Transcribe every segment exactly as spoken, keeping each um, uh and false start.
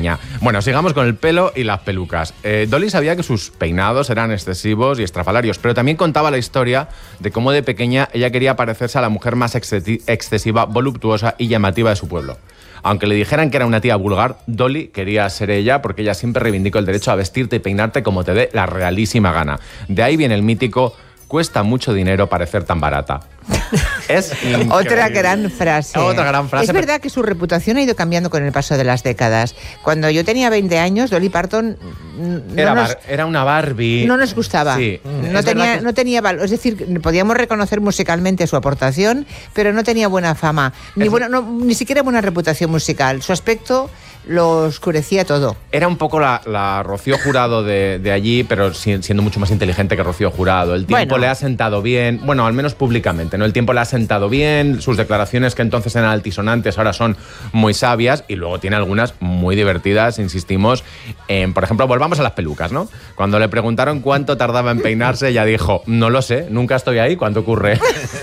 pequeña. Bueno, sigamos con el pelo y las pelucas. Eh, Dolly sabía que sus peinados eran excesivos y estrafalarios, pero también contaba la historia de cómo de pequeña ella quería parecerse a la mujer más excesiva, voluptuosa y llamativa de su pueblo. Aunque le dijeran que era una tía vulgar, Dolly quería ser ella porque ella siempre reivindicó el derecho a vestirte y peinarte como te dé la realísima gana. De ahí viene el mítico: cuesta mucho dinero parecer tan barata. Es increíble. Otra gran frase. Otra gran frase. Es verdad que su reputación ha ido cambiando con el paso de las décadas. Cuando yo tenía veinte años, Dolly Parton no era, nos, bar, era una Barbie. No nos gustaba. Sí. No, es tenía, que... no tenía valor. Es decir, podíamos reconocer musicalmente su aportación, pero no tenía buena fama. Ni, es... buena, no, ni siquiera buena reputación musical. Su aspecto lo oscurecía todo. Era un poco la, la Rocío Jurado de, de allí, pero siendo mucho más inteligente que Rocío Jurado. El tiempo bueno. le ha sentado bien, bueno, al menos públicamente, ¿no? El tiempo le ha sentado bien, sus declaraciones que entonces eran altisonantes ahora son muy sabias, y luego tiene algunas muy divertidas, insistimos, en, por ejemplo, volvamos a las pelucas, ¿no? Cuando le preguntaron cuánto tardaba en peinarse, ella dijo: no lo sé, nunca estoy ahí cuando ocurre.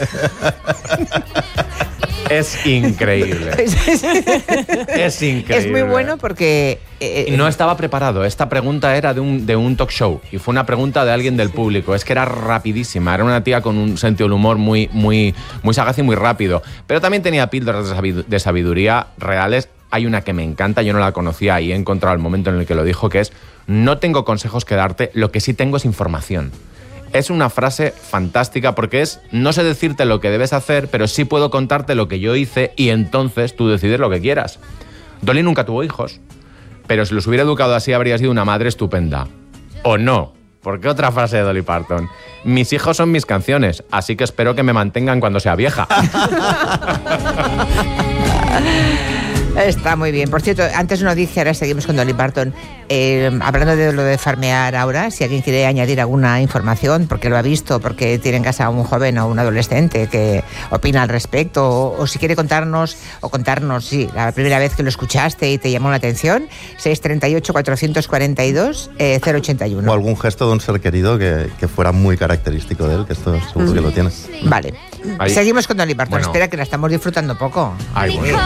Es increíble. Es increíble. Es muy bueno porque... Eh, no estaba preparado. Esta pregunta era de un, de un talk show y fue una pregunta de alguien del público. Es que era rapidísima. Era una tía con un sentido del humor muy, muy, muy sagaz y muy rápido. Pero también tenía píldoras de sabiduría reales. Hay una que me encanta, yo no la conocía y he encontrado el momento en el que lo dijo, que es: no tengo consejos que darte, lo que sí tengo es información. Es una frase fantástica porque es: no sé decirte lo que debes hacer, pero sí puedo contarte lo que yo hice y entonces tú decides lo que quieras. Dolly nunca tuvo hijos, pero si los hubiera educado así habría sido una madre estupenda. ¿O no? Porque otra frase de Dolly Parton: mis hijos son mis canciones, así que espero que me mantengan cuando sea vieja. Está muy bien. Por cierto, antes no dije, ahora seguimos con Dolly Parton. Eh, hablando de lo de farmear ahora, si alguien quiere añadir alguna información, porque lo ha visto, porque tiene en casa a un joven o un adolescente que opina al respecto, o, o si quiere contarnos, o contarnos, sí, la primera vez que lo escuchaste y te llamó la atención, seis tres ocho, cuatro cuatro dos, cero ocho uno. O algún gesto de un ser querido que, que fuera muy característico de él, que esto seguro mm. que lo tiene. Vale. Ahí. Seguimos con Dolly Parton. Bueno. Espera, que la estamos disfrutando poco. Ay, bueno.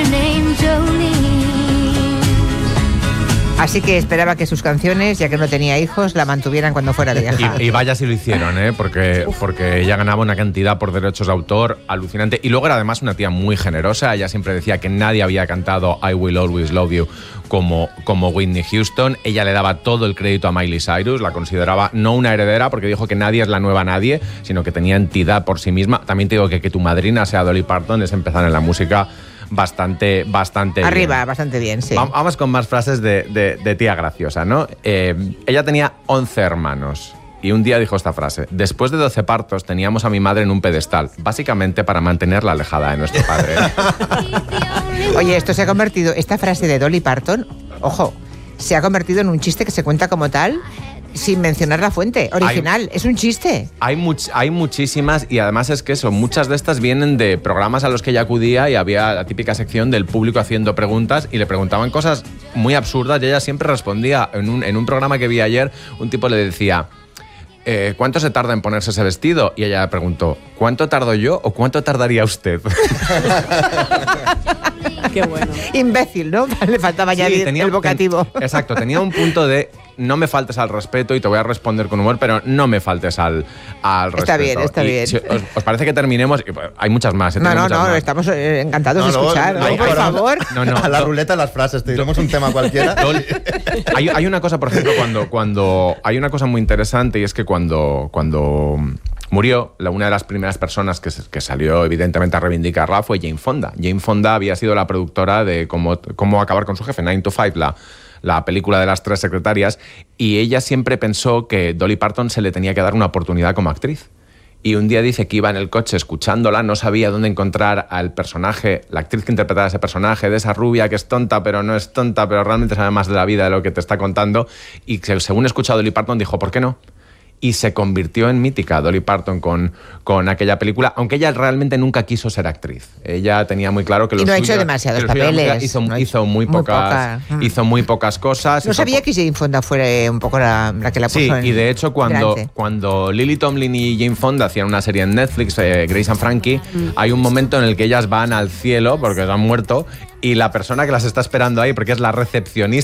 Así que esperaba que sus canciones, ya que no tenía hijos, la mantuvieran cuando fuera vieja. Y, y vaya si lo hicieron, ¿eh? Porque, porque ella ganaba una cantidad por derechos de autor alucinante. Y luego era además una tía muy generosa. Ella siempre decía que nadie había cantado I Will Always Love You como, como Whitney Houston. Ella le daba todo el crédito a Miley Cyrus. La consideraba no una heredera, porque dijo que nadie es la nueva nadie, sino que tenía entidad por sí misma. También te digo que que tu madrina sea Dolly Parton es empezar en la música bastante, bastante arriba, bien. bastante bien, sí. Vamos con más frases de, de, de tía graciosa, ¿no? Eh, ella tenía once hermanos y un día dijo esta frase: después de doce partos teníamos a mi madre en un pedestal, básicamente para mantenerla alejada de nuestro padre. Oye, esto se ha convertido, esta frase de Dolly Parton, ojo, se ha convertido en un chiste que se cuenta como tal, sin mencionar la fuente original. Hay, es un chiste. Hay, much, hay muchísimas, y además es que eso, muchas de estas vienen de programas a los que ella acudía y había la típica sección del público haciendo preguntas y le preguntaban cosas muy absurdas y ella siempre respondía. En un, en un programa que vi ayer, un tipo le decía: eh, ¿cuánto se tarda en ponerse ese vestido? Y ella preguntó: ¿cuánto tardo yo o cuánto tardaría usted? Qué bueno. Imbécil, ¿no? Le faltaba añadir sí, tenía, el vocativo. Ten, exacto, tenía un punto de: no me faltes al respeto y te voy a responder con humor, pero no me faltes al, al respeto. Está bien, está y bien. Si os, ¿Os parece que terminemos? Hay muchas más. ¿eh? No, no, muchas no, más. estamos encantados no, de escuchar. No, no, no, por no, favor. No, no, a la no. ruleta de las frases, te diremos un tema cualquiera. hay, hay una cosa, por ejemplo, cuando, cuando hay una cosa muy interesante, y es que cuando, cuando murió, la, una de las primeras personas que, que salió evidentemente a reivindicarla fue Jane Fonda. Jane Fonda había sido la productora de Cómo, cómo acabar con su jefe, nine to five, la, la película de las tres secretarias, y ella siempre pensó que Dolly Parton se le tenía que dar una oportunidad como actriz. Y un día dice que iba en el coche escuchándola, no sabía dónde encontrar al personaje, la actriz que interpretaba ese personaje, de esa rubia que es tonta, pero no es tonta, pero realmente sabe más de la vida de lo que te está contando. Y según escuchó a Dolly Parton, dijo: ¿por qué no? Y se convirtió en mítica Dolly Parton con, con aquella película, aunque ella realmente nunca quiso ser actriz. Ella tenía muy claro que... Y lo no ha suyo, hecho demasiados que papeles. Hizo, no hizo, muy, muy pocas, poca. hizo muy pocas cosas. No sabía po- que Jane Fonda fuera un poco la, la que la puso Sí, en y de hecho cuando, delante. cuando Lily Tomlin y Jane Fonda hacían una serie en Netflix, eh, Grace and Frankie, mm. hay un momento en el que ellas van al cielo porque se han muerto y la persona que las está esperando ahí, porque es la recepcionista,